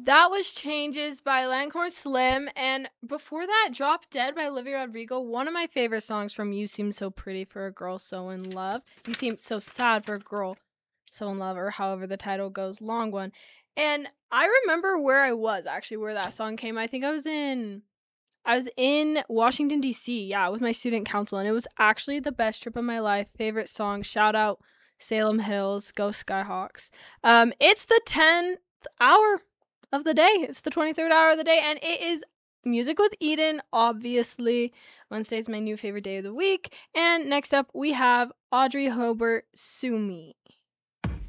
That was Changes by Lankhor Slim, and before that, Drop Dead by Olivia Rodrigo, one of my favorite songs from You Seem So Pretty for a Girl So in Love. You Seem So Sad for a Girl So in Love, or however the title goes, long one. And I remember where I was, actually, where that song came. I think I was in Washington, D.C., yeah, with my student council, and it was actually the best trip of my life. Favorite song, shout out Salem Hills, go Skyhawks. It's the 10th hour of the day. It's the 23rd hour of the day, and it is Music with Eden, obviously. Wednesday is my new favorite day of the week. And next up, we have Audrey Hobart, Sue Me.